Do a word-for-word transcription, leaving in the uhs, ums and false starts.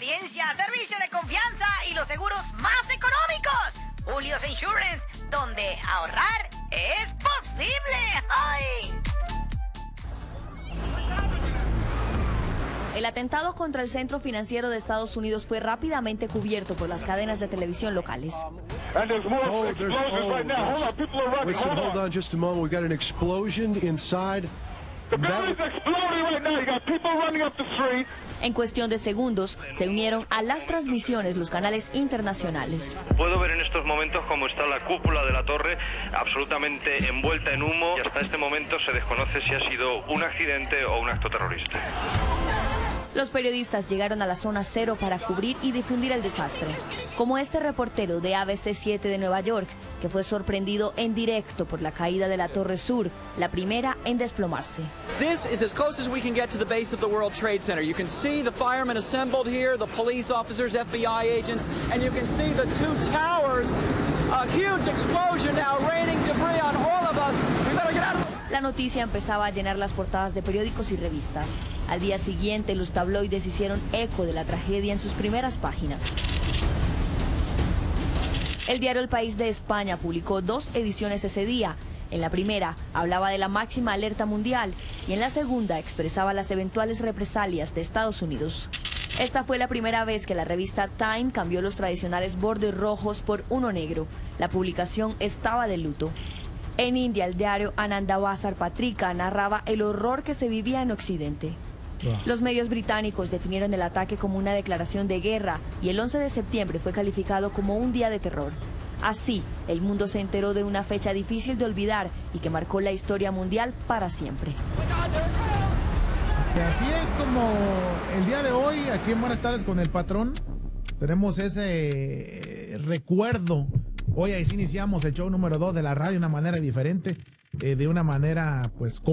experiencia, servicio de confianza y los seguros más económicos. Julio's Insurance, donde ahorrar es posible. ¡Ay! El atentado contra el centro financiero de Estados Unidos fue rápidamente cubierto por las cadenas de televisión locales. And there's more oh, explosions oh, right now. Hold on, people are running. Wait, so hold, hold on. on just a moment. We've got an explosion inside. The building's that... exploding right now. You got people running up the street. En cuestión de segundos, se unieron a las transmisiones los canales internacionales. Puedo ver en estos momentos cómo está la cúpula de la torre absolutamente envuelta en humo y hasta este momento se desconoce si ha sido un accidente o un acto terrorista. Los periodistas llegaron a la zona cero para cubrir y difundir el desastre, como este reportero de A B C siete de Nueva York, que fue sorprendido en directo por la caída de la Torre Sur, la primera en desplomarse. This is as close as we can get to the base of the World Trade Center. You can see the firemen assembled here, the police officers, F B I agents, and you can see the two towers. A huge explosion now, raining debris on all of us. We better get out of... La noticia empezaba a llenar las portadas de periódicos y revistas. Al día siguiente, los tabloides hicieron eco de la tragedia en sus primeras páginas. El diario El País de España publicó dos ediciones ese día. En la primera, hablaba de la máxima alerta mundial y en la segunda expresaba las eventuales represalias de Estados Unidos. Esta fue la primera vez que la revista Time cambió los tradicionales bordes rojos por uno negro. La publicación estaba de luto. En India, el diario Anandabazar Patrika narraba el horror que se vivía en Occidente. Los medios británicos definieron el ataque como una declaración de guerra y el once de septiembre fue calificado como un día de terror. Así, el mundo se enteró de una fecha difícil de olvidar y que marcó la historia mundial para siempre. Y así es como el día de hoy, aquí en Buenas Tardes con el Patrón, tenemos ese recuerdo. Hoy así iniciamos el show número dos de la radio de una manera diferente, eh, de una manera pues